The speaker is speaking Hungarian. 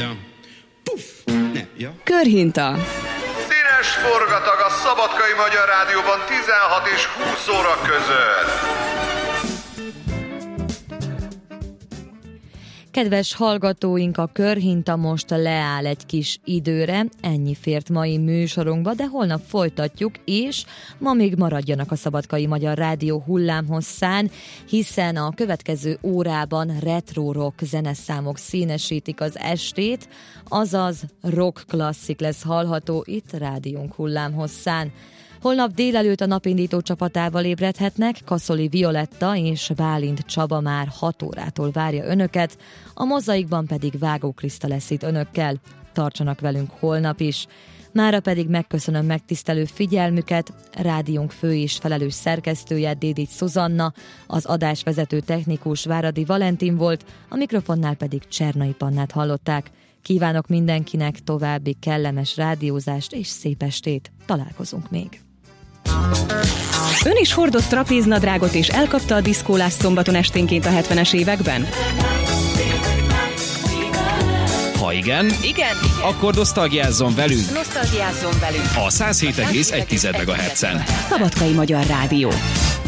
Körhinta. Puff! Ne, ja. Körhinta. Színes forgatag a Szabadkai Magyar Rádióban 16 és 20 óra között. Kedves hallgatóink, a Körhinta most leáll egy kis időre, ennyi fért mai műsorunkba, de holnap folytatjuk, és ma még maradjanak a Szabadkai Magyar Rádió hullámhosszán, hiszen a következő órában retro rock zeneszámok színesítik az estét, azaz rock klasszik lesz hallható itt rádiónk hullámhosszán. Holnap délelőtt a napindító csapatával ébredhetnek, Kaszoli Violetta és Bálint Csaba már 6 órától várja önöket, a Mozaikban pedig Vágó Kriszta lesz itt önökkel. Tartsanak velünk holnap is. Mára pedig megköszönöm megtisztelő figyelmüket, rádiónk fő és felelős szerkesztője Dédics Szuzanna, az adásvezető technikus Váradi Valentin volt, a mikrofonnál pedig Csernai Pannát hallották. Kívánok mindenkinek további kellemes rádiózást és szép estét. Találkozunk még. Ön is hordott trapéznadrágot és elkapta a diszkólást szombaton esténként a 70-es években? Ha igen, akkor nosztalgiázzon velünk a 107,1 MHz-en. Szabadkai Magyar Rádió.